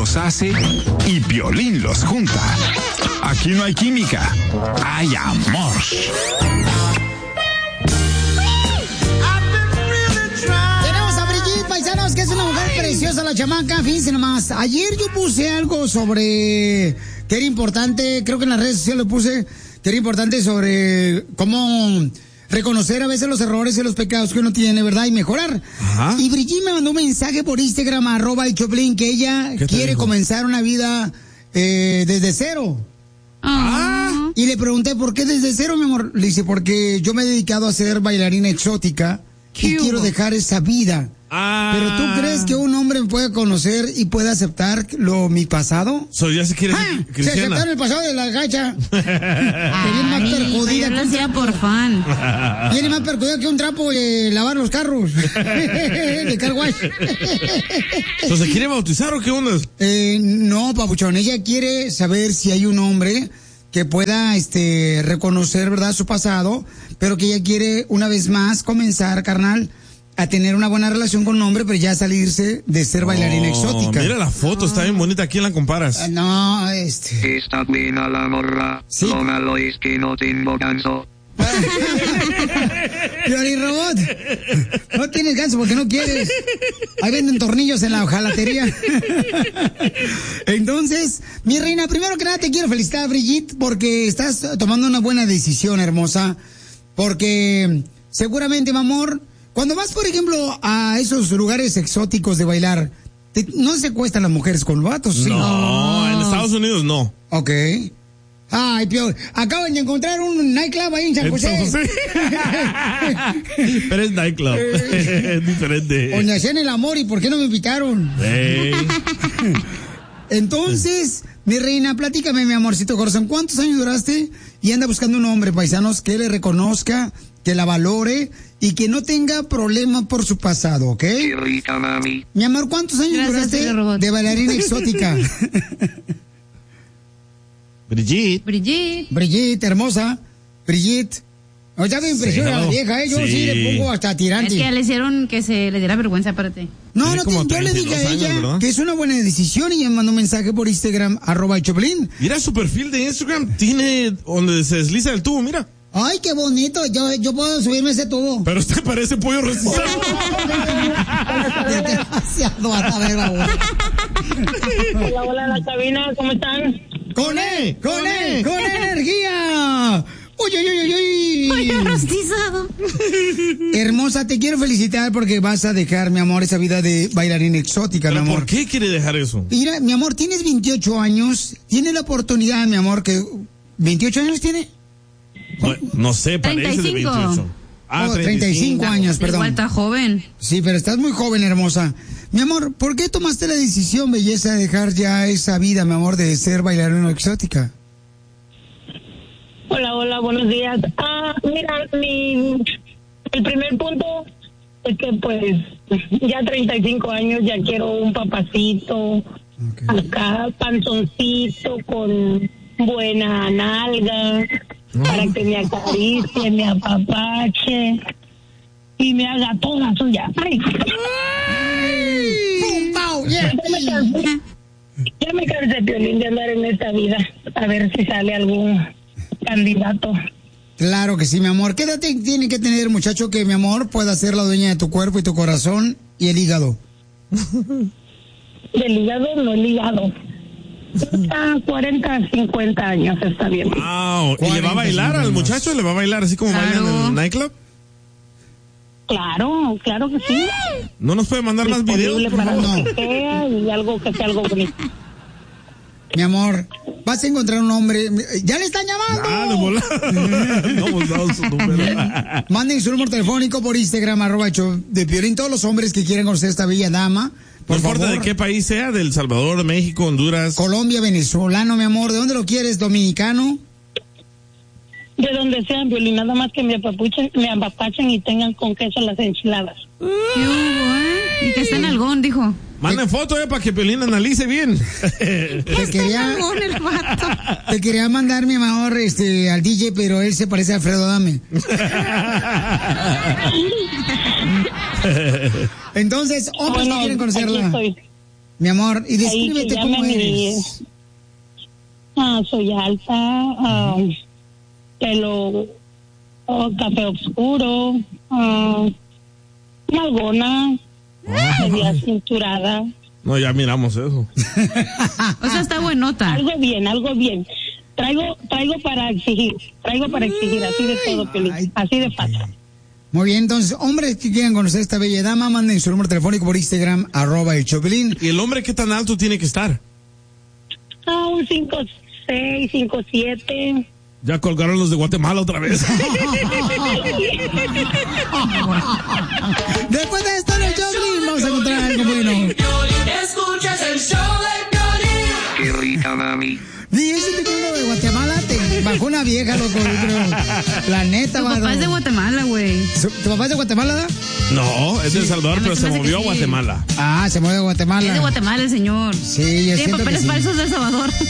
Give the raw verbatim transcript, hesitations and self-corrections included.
los hace y Piolín los junta. Aquí no hay química, hay amor. Tenemos a Brigitte, paisanos, que es una mujer preciosa, la chamaca. Fíjense nomás, ayer yo puse algo sobre que era importante, creo que en las redes sociales lo puse, que era importante sobre cómo reconocer a veces los errores y los pecados que uno tiene, ¿verdad? Y mejorar. Ajá. Y Brigitte me mandó un mensaje por Instagram, arroba el Choplin, que ella quiere dijo? comenzar una vida eh, desde cero. Ah. Y le pregunté, ¿por qué desde cero, mi amor? Le dice, porque yo me he dedicado a ser bailarina exótica y quiero dejar esa vida. Ah. ¿Pero tú crees que un hombre puede conocer y puede aceptar lo mi pasado? So, ya se quiere ah, se aceptaron el pasado de la gacha. Que viene más perjudida. Lo hacía por fan. Viene más perjudida que un trapo de lavar los carros. De car wash. So, ¿se quiere bautizar o qué onda? Eh, no, papuchón. Ella quiere saber si hay un hombre que pueda este reconocer, ¿verdad?, su pasado, pero que ella quiere una vez más comenzar, carnal, a tener una buena relación con un hombre, pero ya salirse de ser bailarina oh, exótica. Mira la foto, oh. está bien bonita. ¿A quién la comparas? Uh, no, este... Está buena la morra. Sí. Lo malo es que no tengo ganso. Piolín Robot, no tienes ganso porque no quieres. Ahí venden tornillos en la ojalatería. Entonces, mi reina, primero que nada te quiero felicitar, Brigitte, porque estás tomando una buena decisión, hermosa. Porque seguramente, mi amor, cuando vas, por ejemplo, a esos lugares exóticos de bailar, te, ¿no se cuestan las mujeres con vatos? ¿Sí? No, no, en Estados Unidos no. Ok. Ay, Pio, acaban de encontrar un nightclub ahí en San José. José. Pero es nightclub. Es diferente. Donde hacían el amor, ¿y por qué no me invitaron? Hey. Entonces, mi reina, platícame, mi amorcito corazón, ¿cuántos años duraste? Y anda buscando un hombre, paisanos, que le reconozca, que la valore y que no tenga problema por su pasado, ¿ok? Qué rica, mami. Mi amor, ¿cuántos años Gracias, duraste de bailarina exótica? Brigitte. Brigitte. Brigitte, hermosa. Brigitte. O ya me impresiona sí, no. la vieja, ¿eh? Yo sí. sí le pongo hasta tirante. Es que le hicieron que se le diera vergüenza, aparte. No, no, te, yo le dije a ella años, que es una buena decisión y me mandó un mensaje por Instagram, arroba Choplin. Mira su perfil de Instagram, tiene donde se desliza el tubo, mira. Ay, qué bonito, yo, yo puedo subirme ese tubo. Pero usted parece pollo rostizado. Demasiado a ver, hola, hola, la cabina, ¿cómo están? ¡Con E! ¡Con E! ¡Con energía! ¡Uy, uy, uy, uy! ¡Pollo rostizado! Hermosa, te quiero felicitar porque vas a dejar, mi amor, esa vida de bailarina exótica, mi amor. ¿Por qué quiere dejar eso? Mira, mi amor, tienes veintiocho años, tienes la oportunidad, mi amor, que... ¿veintiocho años tiene? No, no sé, parece treinta y cinco. De veintiocho. Ah, oh, treinta y cinco años, perdón. Igual está joven. Sí, pero estás muy joven, hermosa. Mi amor, ¿por qué tomaste la decisión, belleza, de dejar ya esa vida, mi amor, de ser bailarina exótica? Hola, hola, buenos días. Ah, mira, mi, el primer punto es que, pues, ya treinta y cinco años, ya quiero un papacito, okay. Acá, panzoncito, con buena nalga, no. Para que me acaricie, me apapache y me haga toda suya. ¡Ay! ¡Pum, pau! Yeah. Ya me cansé, ya me cansé, Piolín, de andar en esta vida. A ver si sale algún candidato. Claro que sí, mi amor. ¿Qué edad tiene que tener, muchacho, que mi amor pueda ser la dueña de tu cuerpo y tu corazón y el hígado? Del hígado, no el hígado. Ah, cuarenta, cincuenta años, está bien. Wow. ¿Y le va a bailar al muchacho? ¿Le va a bailar así como claro. bailan en el nightclub? Claro, claro que sí. ¿No nos puede mandar más videos? Para no. Que sea y algo que sea algo bonito. Mi amor, vas a encontrar un hombre. ¡Ya le están llamando! Ah, de volar. No hemos dado su número. Manden su número telefónico por Instagram, arroba hecho de Piolín. Todos los hombres que quieran conocer a esta bella dama. No importa de qué país sea, del Salvador, de México, Honduras. Colombia, venezolano, mi amor. ¿De dónde lo quieres? ¿Dominicano? De donde sean, Piolín. Nada más que me apapuchen, me apapachen y tengan con queso las enchiladas. ¿Qué hubo, eh? Y que esté en algón, dijo. Manden foto, eh, para que Piolín analice bien. Te quería, te quería mandar, mi amor, este, al D J, pero él se parece a Alfredo Adame. Entonces, hombres bueno, que quieren conocerla. Mi amor, y descríbete cómo eres. Y, ah, soy alta, ah, pelo oh, café oscuro, ah, nalgona, media cinturada. No, ya miramos eso. O sea, está buenota. Algo bien, algo bien. Traigo, traigo para exigir, traigo para exigir, así de todo, Piolín, así de fácil. Muy bien, entonces, hombres que quieran conocer a esta bella dama, manden su número telefónico por Instagram, arroba el Chopelín. ¿Y el hombre qué tan alto tiene que estar? Ah, un cinco seis, cinco siete. Ya colgaron los de Guatemala otra vez. Después de esto en el Chopelín, vamos a encontrar algo bueno. Escuchas el show de Piolín. Qué rica, mami. Y ese tipo de Guatemala te bajó una vieja, loco, yo creo. La neta, Tu va, papá es de Guatemala, güey. ¿Tu papá es de Guatemala, da? No, es de El Salvador, a mí pero se se me hace movió a que sí. Guatemala. Ah, se mueve de Guatemala. Es de Guatemala el señor. Sí, yo Tiene siento que papeles sí. falsos de El Salvador.